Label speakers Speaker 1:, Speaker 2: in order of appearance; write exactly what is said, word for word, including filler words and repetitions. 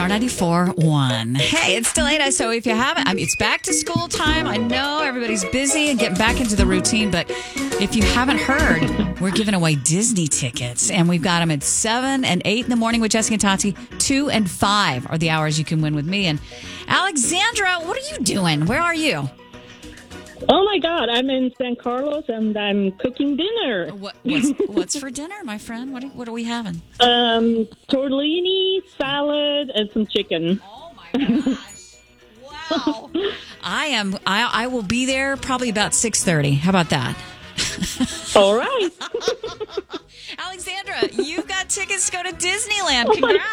Speaker 1: ninety-four point one. Hey, it's Delana. So if you haven't, I mean, it's back to school time. I know everybody's busy and getting back into the routine, but if you haven't heard, we're giving away Disney tickets, and we've got them at seven and eight in the morning with Jessica and Tati. two and five are the hours you can win with me. And Alexandra, what are you doing? Where are you?
Speaker 2: Oh, my God. I'm in San Carlos, and I'm cooking dinner.
Speaker 1: What, what's, what's for dinner, my friend? What are, what are we having?
Speaker 2: Um, tortellini, salad, and some chicken.
Speaker 1: Oh, my gosh. Wow. I am. I, I will be there probably about six thirty. How about that?
Speaker 2: All right.
Speaker 1: Alexandra, you've got tickets to go to Disneyland. Congrats.